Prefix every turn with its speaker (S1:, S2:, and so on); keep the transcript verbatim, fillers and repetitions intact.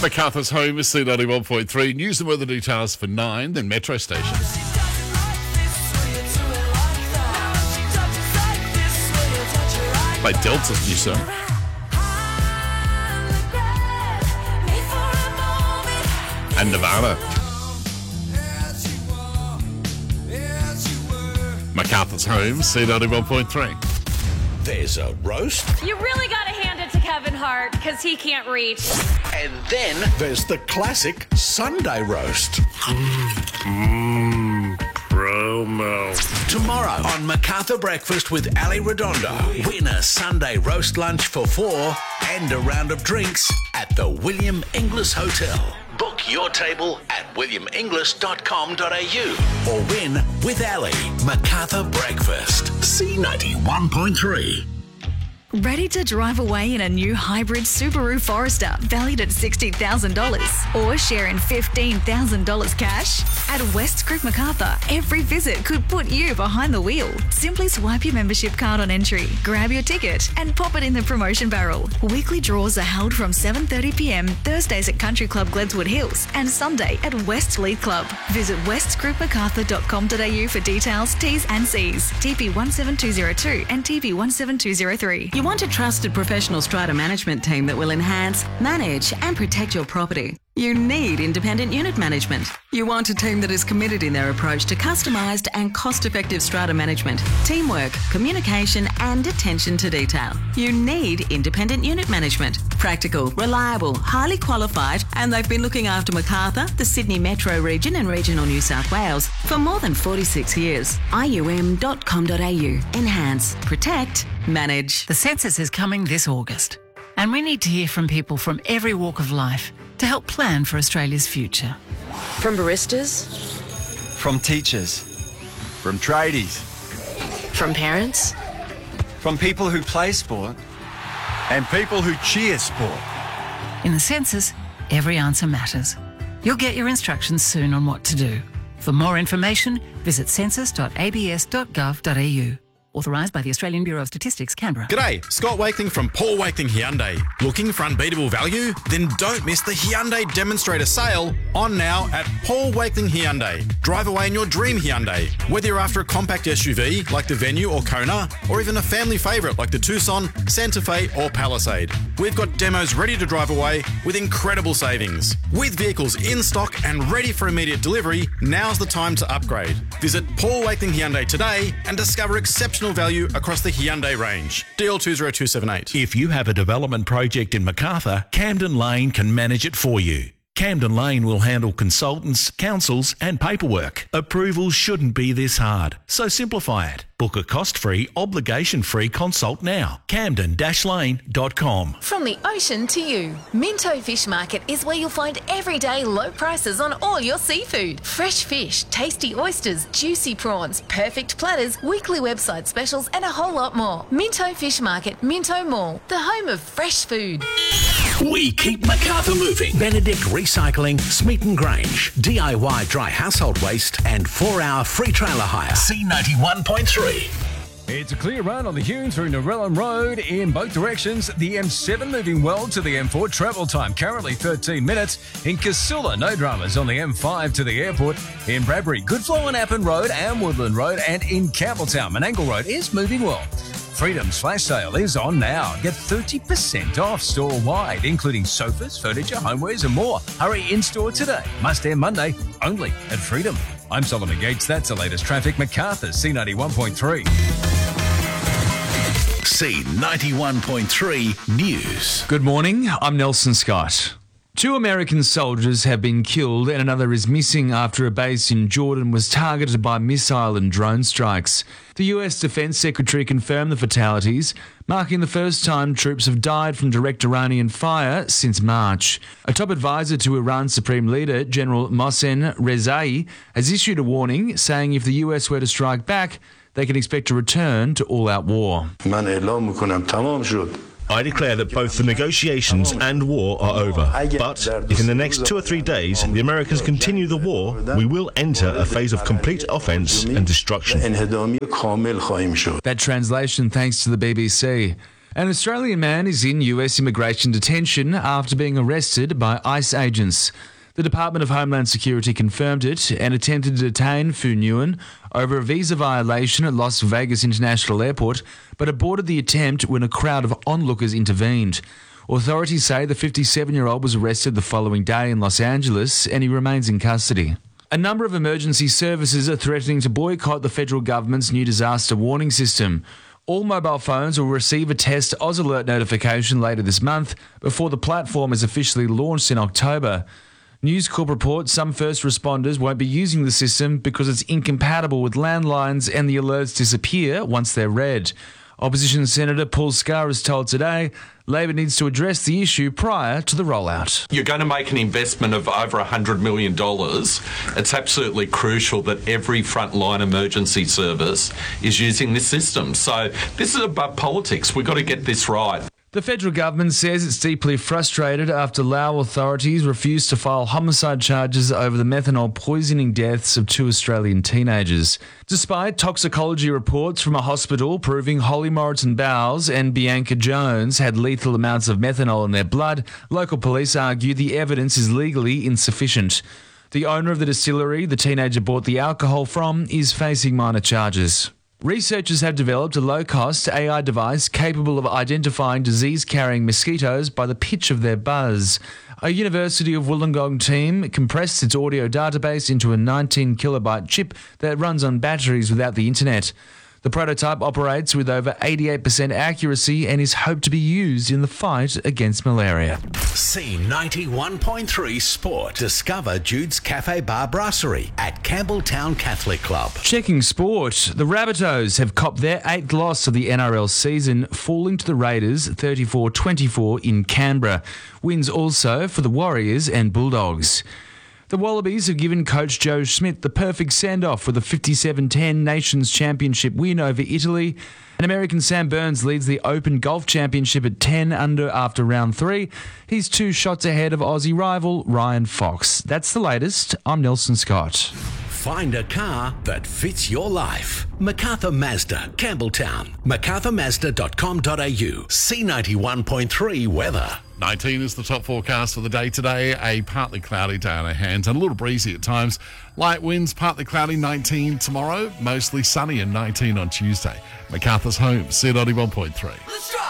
S1: Macarthur's home is C ninety-one point three. News and weather details for nine, then Metro Station. By Delta's new song. And Nirvana. Macarthur's home, C ninety-one point three.
S2: There's a roast.
S3: You really got to hand it to Kevin Hart because he can't reach.
S2: And then there's the classic Sunday roast.
S1: Mmm, promo.
S2: Tomorrow on Macarthur Breakfast with Ali Redondo. Win a Sunday roast lunch for four and a round of drinks at the William Inglis Hotel. Book your table at william inglis dot com dot a u or win with Ali. Macarthur Breakfast. C ninety-one point three.
S4: Ready to drive away in a new hybrid Subaru Forester valued at sixty thousand dollars or share in fifteen thousand dollars cash? At West Creek Macarthur, every visit could put you behind the wheel. Simply swipe your membership card on entry, grab your ticket and pop it in the promotion barrel. Weekly draws are held from seven thirty p m Thursdays at Country Club Gledswood Hills and Sunday at West Leith Club. Visit west creek macarthur dot com dot a u for details, T's and C's. T P one seven two zero two and T P one seven two zero three.
S5: You want a trusted professional strata management team that will enhance, manage and protect your property. You need independent unit management. You want a team that is committed in their approach to customised and cost-effective strata management, teamwork, communication and attention to detail. You need independent unit management. Practical, reliable, highly qualified, and they've been looking after Macarthur, the Sydney Metro region and regional New South Wales for more than forty-six years. I U M dot com dot a u. Enhance, protect, manage.
S6: The census is coming this August, and we need to hear from people from every walk of life to help plan for Australia's future.
S7: From baristas,
S8: from teachers, from tradies,
S7: from parents,
S8: from people who play sport, and people who cheer sport.
S6: In the census, every answer matters. You'll get your instructions soon on what to do. For more information, visit census dot a b s dot gov dot a u. Authorised by the Australian Bureau of Statistics, Canberra.
S9: G'day, Scott Wakeling from Paul Wakeling Hyundai. Looking for unbeatable value? Then don't miss the Hyundai Demonstrator Sale on now at Paul Wakeling Hyundai. Drive away in your dream Hyundai. Whether you're after a compact S U V like the Venue or Kona, or even a family favourite like the Tucson, Santa Fe or Palisade, we've got demos ready to drive away with incredible savings. With vehicles in stock and ready for immediate delivery, now's the time to upgrade. Visit Paul Wakeling Hyundai today and discover exceptional value across the Hyundai range. D L two zero two seven eight.
S10: If you have a development project in Macarthur, Camden Lane can manage it for you. Camden Lane will handle consultants, councils and paperwork. Approvals shouldn't be this hard, so simplify it. Book a cost-free, obligation-free consult now. camden dash lane dot com.
S11: From the ocean to you, Minto Fish Market is where you'll find everyday low prices on all your seafood. Fresh fish, tasty oysters, juicy prawns, perfect platters, weekly website specials and a whole lot more. Minto Fish Market, Minto Mall, the home of fresh food.
S2: We keep Macarthur moving. Benedict Recycling, Smeaton Grange, D I Y dry household waste and four-hour free trailer hire. C ninety-one point three.
S12: It's a clear run on the Hume through Narellan Road in both directions. The M seven moving well to the M four. Travel time currently thirteen minutes. In Casula, no dramas on the M five to the airport. In Bradbury, good flow on Appin Road and Woodland Road. And in Campbelltown, Menangle Road is moving well. Freedom's flash sale is on now. Get thirty percent off store-wide, including sofas, furniture, homewares and more. Hurry in-store today. Must end Monday, only at Freedom. I'm Solomon Gates. That's the latest traffic. Macarthur, C ninety-one point three.
S2: C ninety-one point three News.
S13: Good morning, I'm Nelson Scott. Two American soldiers have been killed and another is missing after a base in Jordan was targeted by missile and drone strikes. The U S Defense Secretary confirmed the fatalities, marking the first time troops have died from direct Iranian fire since March. A top advisor to Iran's Supreme Leader, General Mohsen Rezai, has issued a warning saying if the U S were to strike back, they can expect a return to all-out war.
S14: I declare that both the negotiations and war are over. But if in the next two or three days the Americans continue the war, we will enter a phase of complete offence and destruction.
S13: That translation thanks to the B B C. An Australian man is in U S immigration detention after being arrested by ICE agents. The Department of Homeland Security confirmed it and attempted to detain Phu Nguyen over a visa violation at Las Vegas International Airport, but aborted the attempt when a crowd of onlookers intervened. Authorities say the fifty-seven-year-old was arrested the following day in Los Angeles and he remains in custody. A number of emergency services are threatening to boycott the federal government's new disaster warning system. All mobile phones will receive a test Oz Alert notification later this month before the platform is officially launched in October. News Corp reports some first responders won't be using the system because it's incompatible with landlines and the alerts disappear once they're read. Opposition Senator Paul Scar has told Today Labor needs to address the issue prior to the rollout.
S15: You're going to make an investment of over one hundred million dollars. It's absolutely crucial that every frontline emergency service is using this system. So this is above politics. We've got to get this right.
S13: The federal government says it's deeply frustrated after Lao authorities refused to file homicide charges over the methanol poisoning deaths of two Australian teenagers. Despite toxicology reports from a hospital proving Holly Morton Bowles and Bianca Jones had lethal amounts of methanol in their blood, local police argue the evidence is legally insufficient. The owner of the distillery the teenager bought the alcohol from is facing minor charges. Researchers have developed a low-cost A I device capable of identifying disease-carrying mosquitoes by the pitch of their buzz. A University of Wollongong team compressed its audio database into a nineteen kilobyte chip that runs on batteries without the internet. The prototype operates with over eighty-eight percent accuracy and is hoped to be used in the fight against malaria.
S2: C ninety-one point three Sport. Discover Jude's Cafe Bar Brasserie at Campbelltown Catholic Club.
S13: Checking sport. The Rabbitohs have copped their eighth loss of the N R L season, falling to the Raiders thirty-four twenty-four in Canberra. Wins also for the Warriors and Bulldogs. The Wallabies have given coach Joe Schmidt the perfect send-off with a fifty-seven ten Nations Championship win over Italy. And American Sam Burns leads the Open Golf Championship at ten under after round three. He's two shots ahead of Aussie rival Ryan Fox. That's the latest. I'm Nelson Scott.
S2: Find a car that fits your life. MacArthur Mazda, Campbelltown. macarthur mazda dot com dot a u. C ninety-one point three weather.
S1: nineteen is the top forecast for the day today. A partly cloudy day on our hands and a little breezy at times. Light winds, partly cloudy, nineteen tomorrow. Mostly sunny and nineteen on Tuesday. MacArthur's home, C ninety-one point three.
S2: Let's go!